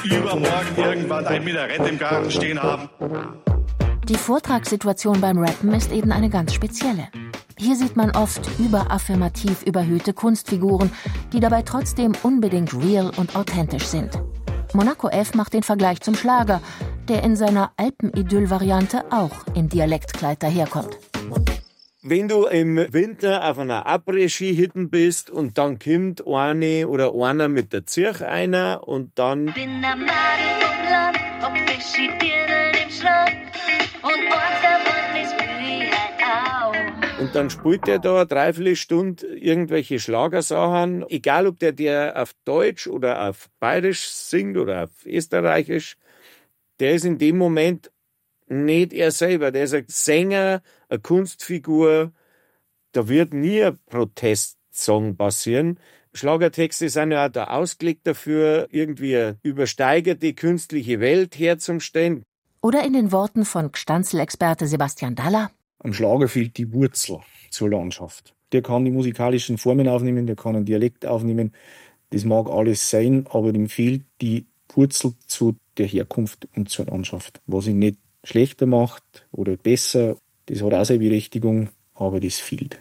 übermorgen irgendwann ein Minarett im Garten stehen haben. Die Vortragssituation beim Rappen ist eben eine ganz spezielle. Hier sieht man oft überaffirmativ überhöhte Kunstfiguren, die dabei trotzdem unbedingt real und authentisch sind. Monaco F. macht den Vergleich zum Schlager, der in seiner Alpenidyll-Variante auch im Dialektkleid daherkommt. Wenn du im Winter auf einer Après-Ski-Hütte bist und dann kommt eine oder einer mit der Zirch einer und dann... Bin am Madel vom Land, ob Fischi-Dirndl im Schloss und Ort davon ist Frühheit auch. Und dann spielt der da 3/4 Stunde irgendwelche Schlagersachen, egal ob der auf Deutsch oder auf Bayerisch singt oder auf Österreichisch, der ist in dem Moment nicht er selber, der ist ein Sänger, eine Kunstfigur, da wird nie ein Protestsong passieren. Schlagertexte sind ja auch der Ausblick dafür, irgendwie eine übersteigerte künstliche Welt herzustellen. Oder in den Worten von Gstanzl-Experte Sebastian Daller: Am Schlager fehlt die Wurzel zur Landschaft. Der kann die musikalischen Formen aufnehmen, der kann einen Dialekt aufnehmen, das mag alles sein, aber dem fehlt die Wurzel zu der Herkunft und zur Landschaft. Was ihn nicht schlechter macht oder besser, das hat auch seine Berechtigung, aber das fehlt.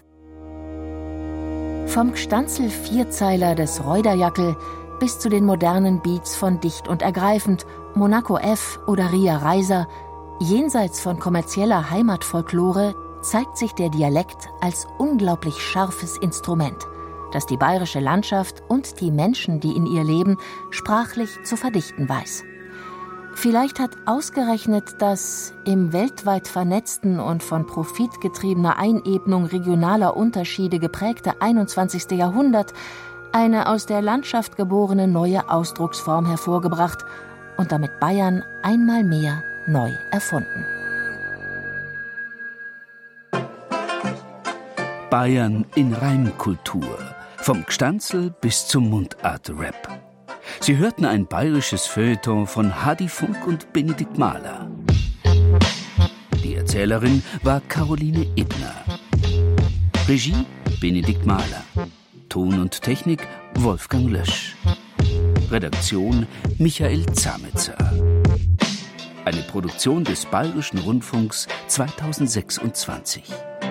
Vom Gstanzl-Vierzeiler des Reuderjackel bis zu den modernen Beats von Dicht und Ergreifend, Monaco F. oder Ria Reiser, jenseits von kommerzieller Heimatfolklore zeigt sich der Dialekt als unglaublich scharfes Instrument, das die bayerische Landschaft und die Menschen, die in ihr leben, sprachlich zu verdichten weiß. Vielleicht hat ausgerechnet das im weltweit vernetzten und von Profit getriebener Einebnung regionaler Unterschiede geprägte 21. Jahrhundert eine aus der Landschaft geborene neue Ausdrucksform hervorgebracht und damit Bayern einmal mehr neu erfunden. Bayern in Reimkultur, vom Gstanzl bis zum Mundart-Rap. Sie hörten ein bayerisches Feuilleton von Hadi Funk und Benedikt Mahler. Die Erzählerin war Caroline Ebner. Regie Benedikt Mahler. Ton und Technik Wolfgang Lösch. Redaktion Michael Zametzer. Eine Produktion des Bayerischen Rundfunks 2026.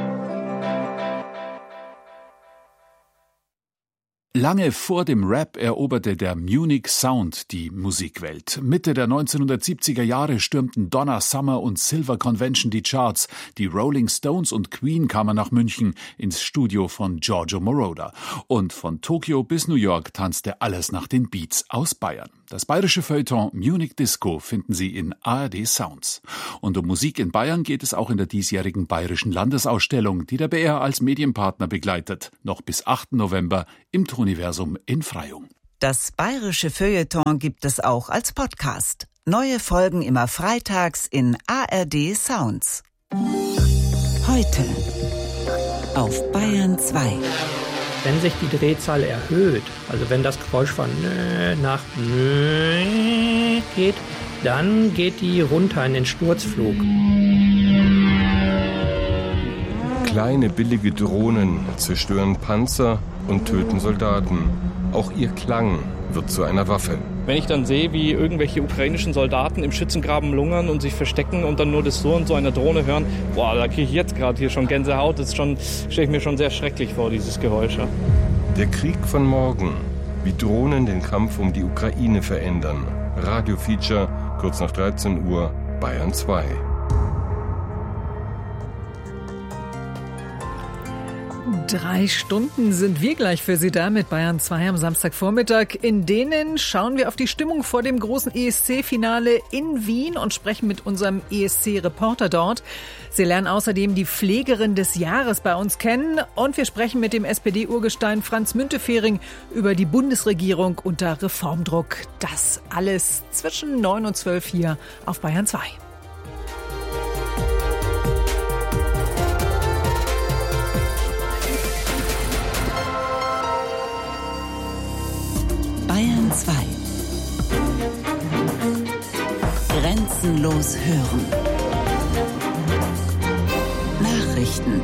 Lange vor dem Rap eroberte der Munich Sound die Musikwelt. Mitte der 1970er Jahre stürmten Donna Summer und Silver Convention die Charts. Die Rolling Stones und Queen kamen nach München ins Studio von Giorgio Moroder. Und von Tokio bis New York tanzte alles nach den Beats aus Bayern. Das bayerische Feuilleton Munich Disco finden Sie in ARD Sounds. Und um Musik in Bayern geht es auch in der diesjährigen Bayerischen Landesausstellung, die der BR als Medienpartner begleitet. Noch bis 8. November im Toniversum in Freyung. Das bayerische Feuilleton gibt es auch als Podcast. Neue Folgen immer freitags in ARD Sounds. Heute auf Bayern 2. Wenn sich die Drehzahl erhöht, also wenn das Geräusch von nach geht, dann geht die runter in den Sturzflug. Kleine billige Drohnen zerstören Panzer und töten Soldaten. Auch ihr Klang wird zu einer Waffe. Wenn ich dann sehe, wie irgendwelche ukrainischen Soldaten im Schützengraben lungern und sich verstecken und dann nur das Surren so einer Drohne hören, boah, da kriege ich jetzt gerade hier schon Gänsehaut. Das stelle ich mir schon sehr schrecklich vor, dieses Geräusch. Der Krieg von morgen, wie Drohnen den Kampf um die Ukraine verändern. Radio-Feature, kurz nach 13 Uhr, Bayern 2. 3 Stunden sind wir gleich für Sie da mit Bayern 2 am Samstagvormittag. In denen schauen wir auf die Stimmung vor dem großen ESC-Finale in Wien und sprechen mit unserem ESC-Reporter dort. Sie lernen außerdem die Pflegerin des Jahres bei uns kennen und wir sprechen mit dem SPD-Urgestein Franz Müntefering über die Bundesregierung unter Reformdruck. Das alles zwischen 9 und 12 hier auf Bayern 2. Bayern 2. Grenzenlos hören. Nachrichten.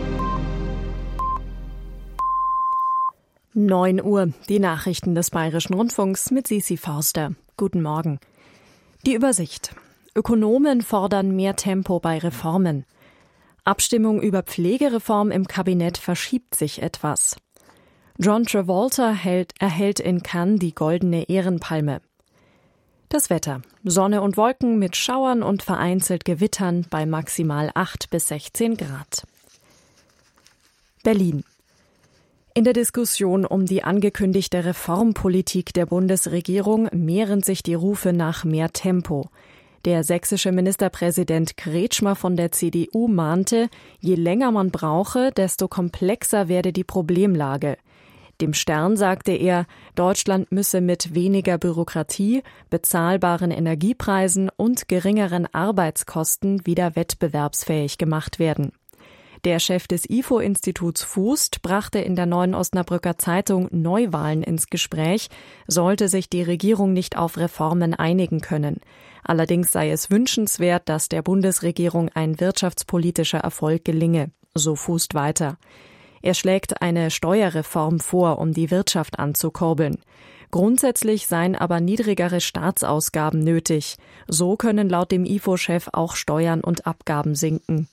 9 Uhr, die Nachrichten des Bayerischen Rundfunks mit Sisi Forster. Guten Morgen. Die Übersicht. Ökonomen fordern mehr Tempo bei Reformen. Abstimmung über Pflegereform im Kabinett verschiebt sich etwas. John Travolta erhält in Cannes die Goldene Ehrenpalme. Das Wetter. Sonne und Wolken mit Schauern und vereinzelt Gewittern bei maximal 8 bis 16 Grad. Berlin. In der Diskussion um die angekündigte Reformpolitik der Bundesregierung mehren sich die Rufe nach mehr Tempo. Der sächsische Ministerpräsident Kretschmer von der CDU mahnte, je länger man brauche, desto komplexer werde die Problemlage. Dem Stern sagte er, Deutschland müsse mit weniger Bürokratie, bezahlbaren Energiepreisen und geringeren Arbeitskosten wieder wettbewerbsfähig gemacht werden. Der Chef des IFO-Instituts Fußt brachte in der Neuen Osnabrücker Zeitung Neuwahlen ins Gespräch, sollte sich die Regierung nicht auf Reformen einigen können. Allerdings sei es wünschenswert, dass der Bundesregierung ein wirtschaftspolitischer Erfolg gelinge, so Fußt weiter. Er schlägt eine Steuerreform vor, um die Wirtschaft anzukurbeln. Grundsätzlich seien aber niedrigere Staatsausgaben nötig. So können laut dem IFO-Chef auch Steuern und Abgaben sinken.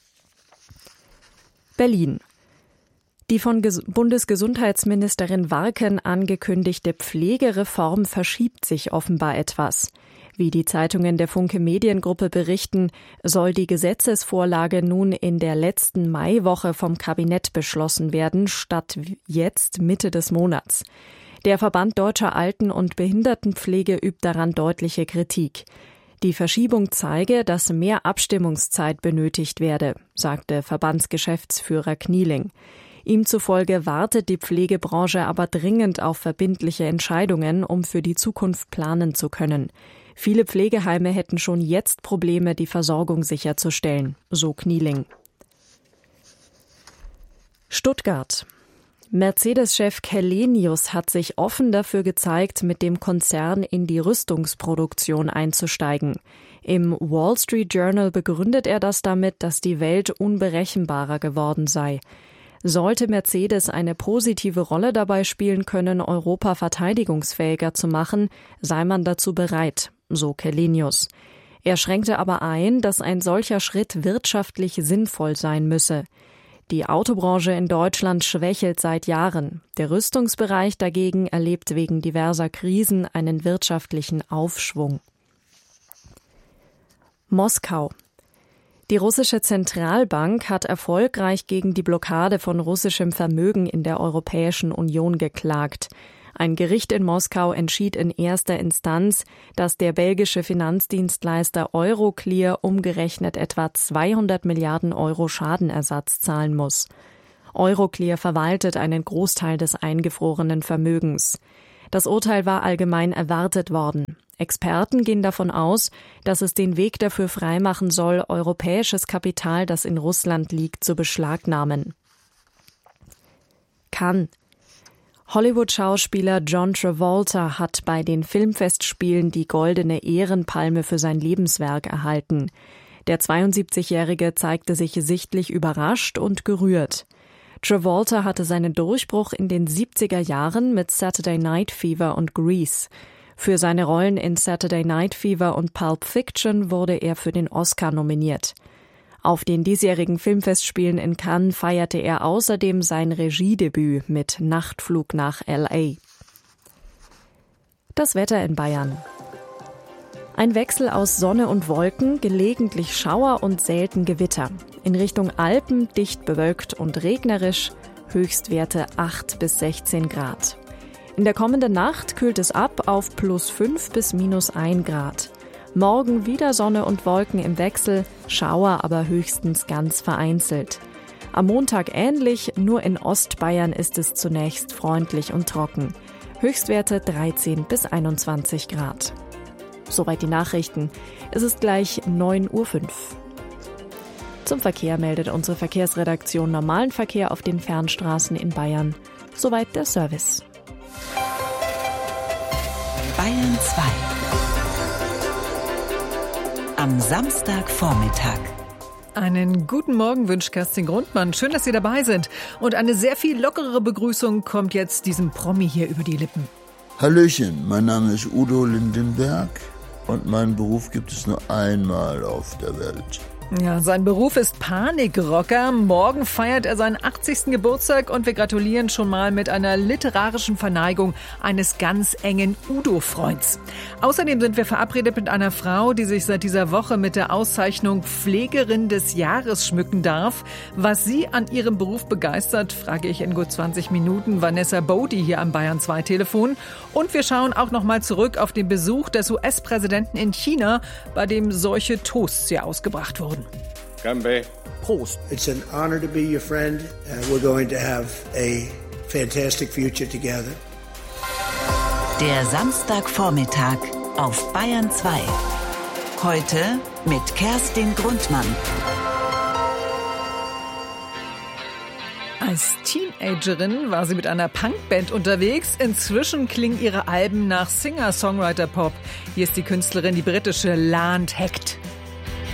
Berlin. Die von Bundesgesundheitsministerin Warken angekündigte Pflegereform verschiebt sich offenbar etwas. Wie die Zeitungen der Funke Mediengruppe berichten, soll die Gesetzesvorlage nun in der letzten Maiwoche vom Kabinett beschlossen werden, statt jetzt Mitte des Monats. Der Verband Deutscher Alten- und Behindertenpflege übt daran deutliche Kritik. Die Verschiebung zeige, dass mehr Abstimmungszeit benötigt werde, sagte Verbandsgeschäftsführer Knieling. Ihm zufolge wartet die Pflegebranche aber dringend auf verbindliche Entscheidungen, um für die Zukunft planen zu können. Viele Pflegeheime hätten schon jetzt Probleme, die Versorgung sicherzustellen, so Knieling. Stuttgart. Mercedes-Chef Källenius hat sich offen dafür gezeigt, mit dem Konzern in die Rüstungsproduktion einzusteigen. Im Wall Street Journal begründet er das damit, dass die Welt unberechenbarer geworden sei. Sollte Mercedes eine positive Rolle dabei spielen können, Europa verteidigungsfähiger zu machen, sei man dazu bereit, so Källenius. Er schränkte aber ein, dass ein solcher Schritt wirtschaftlich sinnvoll sein müsse. Die Autobranche in Deutschland schwächelt seit Jahren. Der Rüstungsbereich dagegen erlebt wegen diverser Krisen einen wirtschaftlichen Aufschwung. Moskau. Die russische Zentralbank hat erfolgreich gegen die Blockade von russischem Vermögen in der Europäischen Union geklagt. Ein Gericht in Moskau entschied in erster Instanz, dass der belgische Finanzdienstleister Euroclear umgerechnet etwa 200 Milliarden Euro Schadenersatz zahlen muss. Euroclear verwaltet einen Großteil des eingefrorenen Vermögens. Das Urteil war allgemein erwartet worden. Experten gehen davon aus, dass es den Weg dafür freimachen soll, europäisches Kapital, das in Russland liegt, zu beschlagnahmen. Cannes. Hollywood-Schauspieler John Travolta hat bei den Filmfestspielen die Goldene Ehrenpalme für sein Lebenswerk erhalten. Der 72-Jährige zeigte sich sichtlich überrascht und gerührt. Travolta hatte seinen Durchbruch in den 70er Jahren mit Saturday Night Fever und Grease. Für seine Rollen in Saturday Night Fever und Pulp Fiction wurde er für den Oscar nominiert. Auf den diesjährigen Filmfestspielen in Cannes feierte er außerdem sein Regiedebüt mit Nachtflug nach L.A. Das Wetter in Bayern. Ein Wechsel aus Sonne und Wolken, gelegentlich Schauer und selten Gewitter. In Richtung Alpen dicht bewölkt und regnerisch, Höchstwerte 8 bis 16 Grad. In der kommenden Nacht kühlt es ab auf +5 bis -1 Grad. Morgen wieder Sonne und Wolken im Wechsel, Schauer aber höchstens ganz vereinzelt. Am Montag ähnlich, nur in Ostbayern ist es zunächst freundlich und trocken. Höchstwerte 13 bis 21 Grad. Soweit die Nachrichten. Es ist gleich 9:05 Uhr. Zum Verkehr meldet unsere Verkehrsredaktion normalen Verkehr auf den Fernstraßen in Bayern. Soweit der Service. Bayern 2. Am Samstagvormittag. Einen guten Morgen wünscht Kerstin Grundmann. Schön, dass Sie dabei sind. Und eine sehr viel lockerere Begrüßung kommt jetzt diesem Promi hier über die Lippen. Hallöchen, mein Name ist Udo Lindenberg. und meinen Beruf gibt es nur einmal auf der Welt. Ja, sein Beruf ist Panikrocker. Morgen feiert er seinen 80. Geburtstag und wir gratulieren schon mal mit einer literarischen Verneigung eines ganz engen Udo-Freunds. Außerdem sind wir verabredet mit einer Frau, die sich seit dieser Woche mit der Auszeichnung Pflegerin des Jahres schmücken darf. Was sie an ihrem Beruf begeistert, frage ich in gut 20 Minuten Vanessa Bodie hier am Bayern 2 Telefon. Und wir schauen auch noch mal zurück auf den Besuch des US-Präsidenten in China, bei dem solche Toasts hier ausgebracht wurden. Gambe. Prost. It's an honor to be your friend. We're going to have a fantastic future together. Der Samstagvormittag auf Bayern 2. Heute mit Kerstin Grundmann. Als Teenagerin war sie mit einer Punkband unterwegs. Inzwischen klingen ihre Alben nach Singer-Songwriter-Pop. Hier ist die Künstlerin, die britische Lant Heckt.